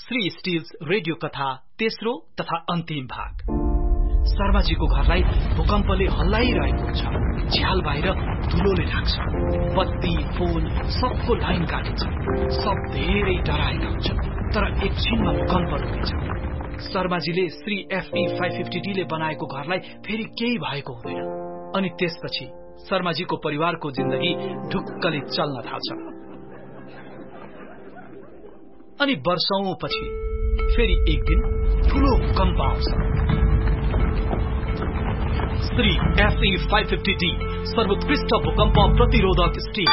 Shri stills radio कथा तेस्रो तथा अन्तिम भाग। शर्माजीको घरलाई भूकम्पले हल्लाइरहेको हुन्छ। झ्याल बाहिर धुलोले ढाक्छ। बत्ती फोन सबको लाइन काटिन्छ। सब धेरै डराएका हुन्छ, तर एकछिनमा भूकम्प रोकिन्छ। शर्माजीले श्री FE 550D ले बनाएको घरलाई फेरि केही भएको हुँदैन। अनि त्यसपछि शर्माजीको परिवारको जिन्दगी ढुक्कले चल्न थाल्छ। अनि वर्षौंपछि फेरि एक दिन ठूलो भूकम्प आउँछ। श्री FE 550D सर्वोत्कृष्ट भूकम्प प्रतिरोधक स्टिल।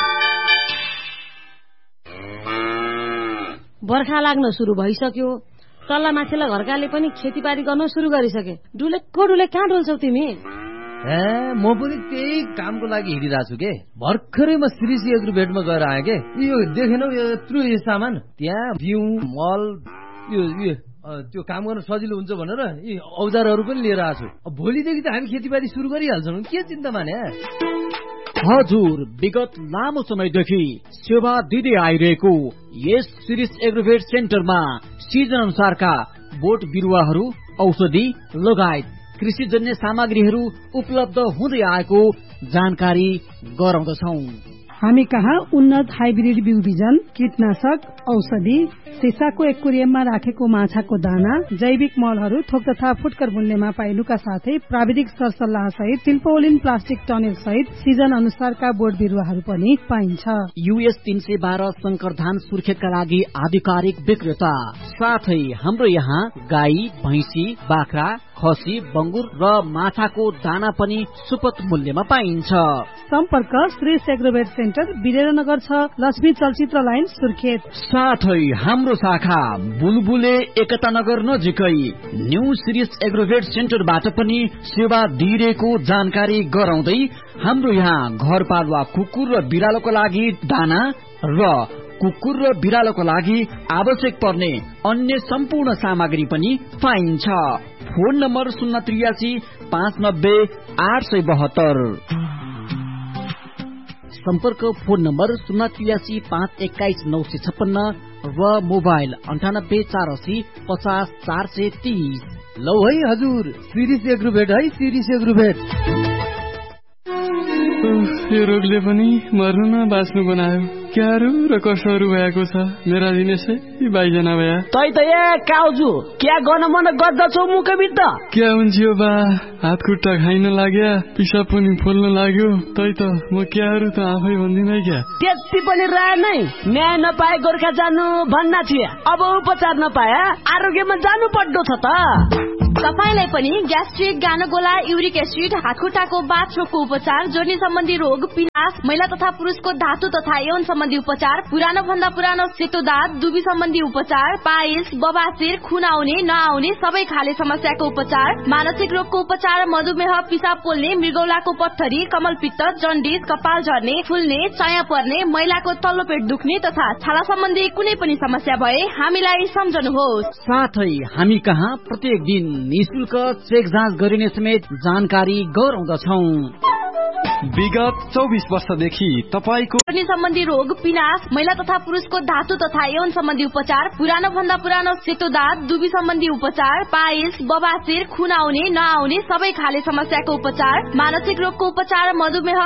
बर्खा लाग्न सुरु भइसक्यो। तल्ला माथिल्ला घरकाले पनि खेतीबारी गर्न सुरु गरिसके। डुलेको डुले कहाँ डुल्छौ तिमी? म पनि त्यही कामको लागि हिँडिरहेको छु के। भर्खरै म श्री एग्रोभेटमा गएर आएँ के। यो देखेनौ यत्रो यो सामान, त्यहाँ बिउ मल त्यो काम गर्न सजिलो हुन्छ भनेर यी औजारहरू पनि लिएर आएको छु। भोलिदेखि त हामी खेतीबारी सुरु गरिहाल्छौँ, के चिन्ता माने। हजुर, विगत लामो समयदेखि सेवा दिँदै आइरहेको यस सिरिस एग्रोभेट सेन्टरमा सिजन अनुसारका बोट बिरुवाहरू, औषधि लगायत कृषिजन्य सामग्रीहरू उपलब्ध हुँदै आएको जानकारी गराउँदछौं। हामी कहाँ उन्नत हाइब्रिड बिउ बिजन, कीटनाशक, औषधि, सिसाको एक्वेरियममा राखेको माछाको दाना, जैविक मलहरू, थोक तथा फुटकर मूल्यमा पाइनुका साथै प्राविधिक सरसल्लाह सहित तिल्पोलिन प्लास्टिक टनेल सहित सिजन अनुसारका बोट बिरुवाहरू पनि पाइन्छ। US 312 शंकर धान सुर्खेतका लागि आधिकारिक विक्रेता। साथै हाम्रो यहाँ गाई, भैंसी, बाख्रा, खसी, बंगुर र माछाको दाना पनि सुपथ मूल्यमा पाइन्छ। सम्पर्क श्री एग्रोभेट सेन्टर, वीरेन्द्रनगर 6, लक्ष्मी चलचित्र लाइन, सुर्खेत। साथै हाम्रो शाखा बुलबुले एकता नगर नजिकै न्यू सिरिस एग्रोभेट सेन्टरबाट पनि सेवा दिइरहेको जानकारी गराउँदै हाम्रो यहाँ घरपालुवा कुकुर र बिरालोको लागि दाना र कुकुर र बिरालोको लागि आवश्यक पर्ने अन्य सम्पूर्ण सामग्री पनि पाइन्छ। Phone number 083 590 872। सम्पर्क फोन नम्बर 083 521 956 र मोबाइल 98 480 50 430। लौ है हजुर, सिरिस एग्रोभेट है, सिरिस एग्रोभेट। यो रोगले पनि मर्नु न बाँच्नु बनायो। क्याहरू र कसहरू भएको छ मेरा दिनेशै बाइजना भया। तै त ए काउजु क्या गर्न मन गर्दछौ मुखभित्र? क्या हुन्छ बा, हात खुट्टा खाइन लाग्या, पिसाब पनि फोल्न लाग्यो। तै त म क्याहरू त आफै भन्दिनै क्या। त्यति पनि राय नै न्याय नपाए गोर्खा जानु भन्ना थिए। अब उपचार नपाए आरोग्यमा जानु पर्दो छ त। तपाईलाई पनि ग्यास्ट्रिक, गानोगोला, युरिक एसिड, हातखुट्टाको बाथरोगको उपचार, जोर्नी सम्बन्धी रोग, पिनास, महिला तथा पुरुषको धातु तथा यौन सम्बन्धी उपचार, पुरानो भन्दा पुरानो सेतो दाँत, दुबी सम्बन्धी उपचार, पाइल्स, बबासिर, खुन आउने नआउने सबै खाले समस्याको उपचार, मानसिक रोगको उपचार, मधुमेह, पिसाब पोल्ने, मृगौलाको पत्थरी, कमलपित्त, जन्डिस, कपाल झर्ने, फुल्ने, चाया पर्ने, महिलाको तल्लो पेट दुख्ने तथा छाला सम्बन्धी कुनै पनि समस्या भए हामीलाई सम्झनुहोस्। साथै हामी कहाँ प्रत्येक दिन निशुल्क चेक जाँच गरिने समेत जानकारी गराउँदछौं। विगत 24 वर्षदेखि तपाईको सम्बन्धी रोग, पिनास, महिला तथा पुरुषको धातु तथा यौन सम्बन्धी उपचार, पुरानो भन्दा पुरानो सेतो दाँत, दुबी सम्बन्धी उपचार, पाइल्स, बबासिर, खुन आउने नआउने सबै खाले समस्याको उपचार, मानसिक रोगको उपचार, मधुमेह,